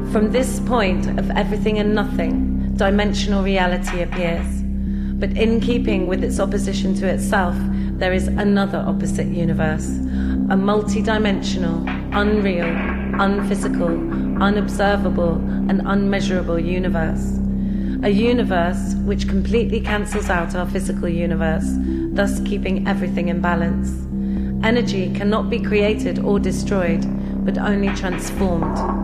From this point of everything and nothing, dimensional reality appears. But in keeping with its opposition to itself, there is another opposite universe, a multi-dimensional, unreal, unphysical, unobservable, and unmeasurable universe. A universe which completely cancels out our physical universe, thus keeping everything in balance. Energy cannot be created or destroyed, but only transformed.